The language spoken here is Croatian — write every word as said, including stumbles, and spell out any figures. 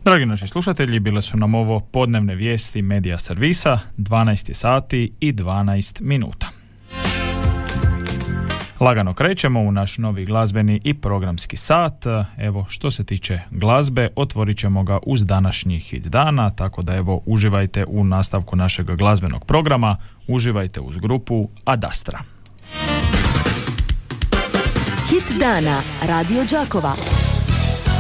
Dragi naši slušatelji, bile su nam ovo podnevne vijesti Medija servisa, dvanaest sati i dvanaest minuta. Lagano krećemo u naš novi glazbeni i programski sat. Evo, što se tiče glazbe, otvorit ćemo ga uz današnji hit dana, tako da evo, uživajte u nastavku našeg glazbenog programa, uživajte uz grupu Ad Astra. Hit dana Radio Đakova.